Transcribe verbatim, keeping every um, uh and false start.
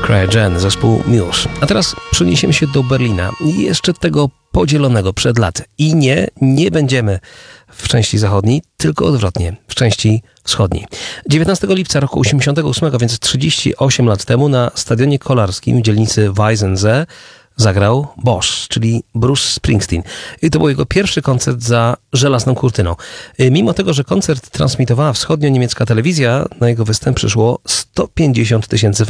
Cryogen, zespół Muse. A teraz przeniesiemy się do Berlina i jeszcze tego podzielonego przed laty. I nie, nie będziemy w części zachodniej, tylko odwrotnie, w części wschodniej. dziewiętnastego lipca roku osiemdziesiątego ósmego, więc trzydzieści osiem lat temu, na Stadionie Kolarskim w dzielnicy Weissensee zagrał Bosch, czyli Bruce Springsteen. I to był jego pierwszy koncert za żelazną kurtyną. Mimo tego, że koncert transmitowała wschodnio-niemiecka telewizja, na jego występ przyszło sto pięćdziesiąt tysięcy